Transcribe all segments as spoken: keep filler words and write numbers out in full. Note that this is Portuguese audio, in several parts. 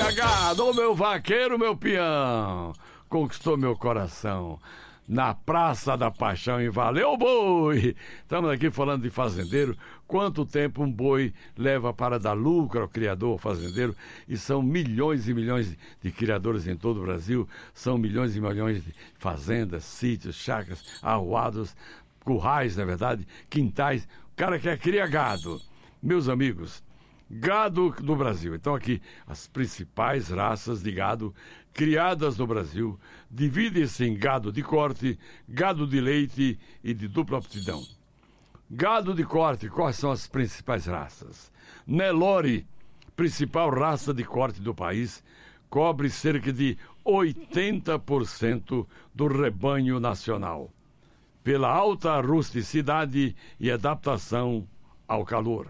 cria gado, ô meu vaqueiro, meu peão, conquistou meu coração na Praça da Paixão e valeu boi. Estamos aqui falando de fazendeiro, quanto tempo um boi leva para dar lucro ao criador, ao fazendeiro, e são milhões e milhões de criadores em todo o Brasil, são milhões e milhões de fazendas, sítios, chácaras, arruados, currais, na verdade, quintais, o cara quer criar gado. Meus amigos, gado do Brasil. Então aqui, as principais raças de gado criadas no Brasil dividem-se em gado de corte, gado de leite e de dupla aptidão. Gado de corte, quais são as principais raças? Nelore, principal raça de corte do país, cobre cerca de oitenta por cento do rebanho nacional, pela alta rusticidade e adaptação ao calor.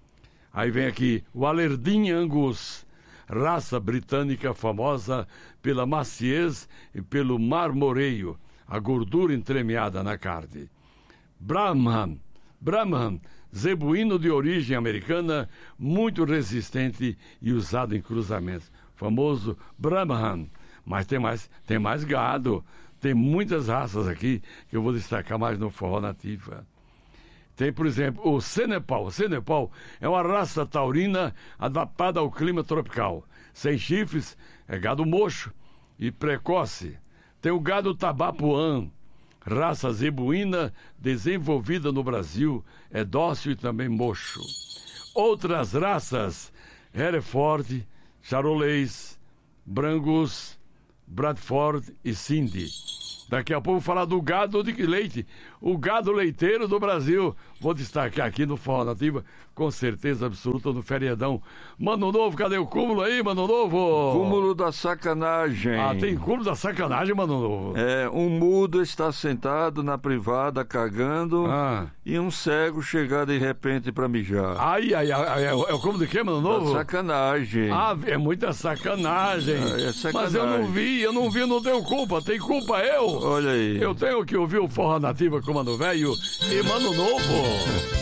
Aí vem aqui o Alerdin Angus, raça britânica famosa pela maciez e pelo marmoreio, a gordura entremeada na carne. Brahman, Brahman, zebuíno de origem americana, muito resistente e usado em cruzamentos. Famoso Brahman. Mas tem mais, tem mais gado, tem muitas raças aqui que eu vou destacar mais no Forró Nativa. Tem, por exemplo, o Senepal. O Senepal é uma raça taurina adaptada ao clima tropical. Sem chifres, é gado mocho e precoce. Tem o gado Tabapuã, raça zebuína desenvolvida no Brasil, é dócil e também mocho. Outras raças, Hereford, Charolais, Brangus, Bradford e Cindy. Daqui a pouco vou falar do gado de leite, o gado leiteiro do Brasil. Vou destacar aqui no Forró Nativa, com certeza absoluta, no feriadão. Mano Novo, cadê o cúmulo aí, Mano Novo? Cúmulo da sacanagem. Ah, tem cúmulo da sacanagem, Mano Novo? É, um mudo está sentado na privada cagando ah. e um cego chegar de repente pra mijar. Ai, ai, ai, é, é o cúmulo de quê, Mano Novo? Da sacanagem. Ah, é muita sacanagem. É, é sacanagem. Mas eu não vi, eu não vi, não tenho culpa, tem culpa eu. Olha aí. Eu tenho que ouvir o Forró Nativa com Mano Velho e Mano Novo.